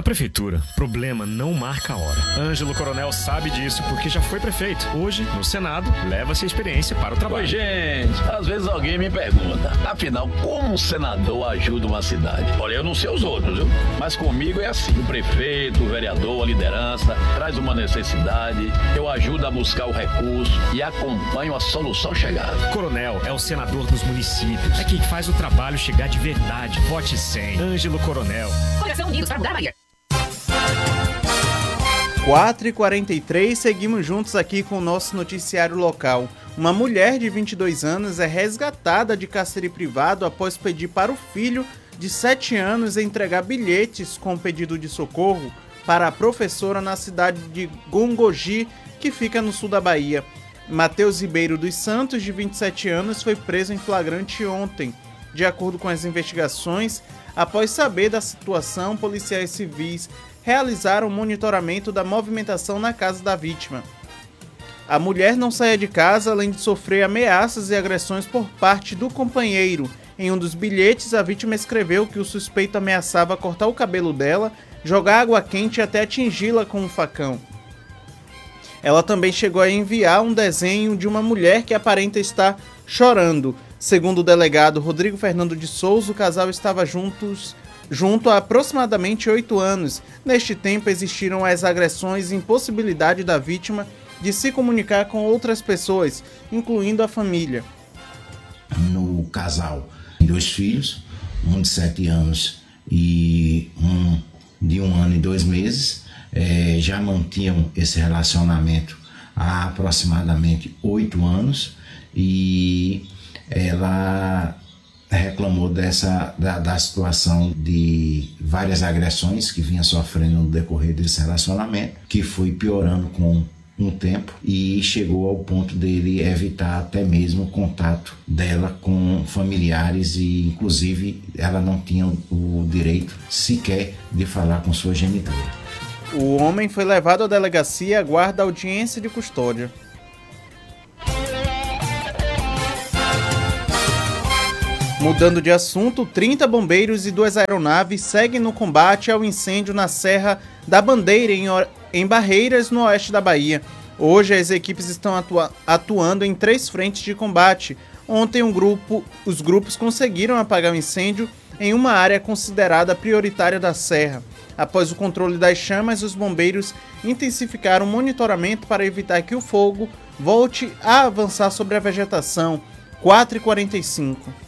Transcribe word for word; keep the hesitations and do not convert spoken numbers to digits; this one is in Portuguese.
prefeitura, problema não marca a hora. Ângelo Coronel sabe disso porque já foi prefeito. Hoje, no Senado, leva-se a experiência para o trabalho. Oi, gente. Às vezes alguém me pergunta, afinal, como um senador ajuda uma cidade? Olha, eu não sei os outros, viu? Mas comigo é assim. O prefeito, o vereador, a liderança, traz uma necessidade, eu ajudo a buscar o recurso e acompanho a solução chegar. Coronel é o senador dos municípios. É quem faz o trabalho chegar de verdade. Vote cem. Ângelo Coronel. Coração Unidos para mudar a Bahia. quatro e quarenta e três, seguimos juntos aqui com o nosso noticiário local. Uma mulher de vinte e dois anos é resgatada de cárcere privado após pedir para o filho de sete anos entregar bilhetes com pedido de socorro para a professora na cidade de Gongogi, que fica no sul da Bahia. Matheus Ribeiro dos Santos, de vinte e sete anos, foi preso em flagrante ontem. De acordo com as investigações, após saber da situação, policiais civis realizaram monitoramento da movimentação na casa da vítima. A mulher não saía de casa, além de sofrer ameaças e agressões por parte do companheiro. Em um dos bilhetes, a vítima escreveu que o suspeito ameaçava cortar o cabelo dela, jogar água quente até atingi-la com um facão. Ela também chegou a enviar um desenho de uma mulher que aparenta estar chorando. Segundo o delegado Rodrigo Fernando de Souza, o casal estava juntos junto há aproximadamente oito anos. Neste tempo existiram as agressões e impossibilidade da vítima de se comunicar com outras pessoas, incluindo a família. No casal, dois filhos, um de sete anos e um de um ano e dois meses, é, já mantinham esse relacionamento há aproximadamente oito anos e ela reclamou dessa, da, da situação de várias agressões que vinha sofrendo no decorrer desse relacionamento, que foi piorando com um tempo e chegou ao ponto dele evitar até mesmo o contato dela com familiares e inclusive ela não tinha o direito sequer de falar com sua genitora. O homem foi levado à delegacia e aguarda audiência de custódia. Mudando de assunto, trinta bombeiros e duas aeronaves seguem no combate ao incêndio na Serra da Bandeira, em, em Barreiras, no oeste da Bahia. Hoje, as equipes estão atua- atuando em três frentes de combate. Ontem, um grupo, os grupos conseguiram apagar o incêndio em uma área considerada prioritária da serra. Após o controle das chamas, os bombeiros intensificaram o monitoramento para evitar que o fogo volte a avançar sobre a vegetação. quatro e quarenta e cinco.